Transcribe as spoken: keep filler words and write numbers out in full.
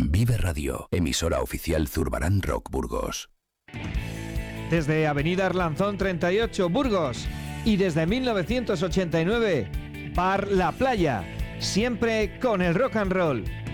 Vive Radio, emisora oficial Zurbarán Rock Burgos. Desde Avenida Arlanzón treinta y ocho, Burgos. Y desde mil novecientos ochenta y nueve, Bar La Playa. Siempre con el rock and roll.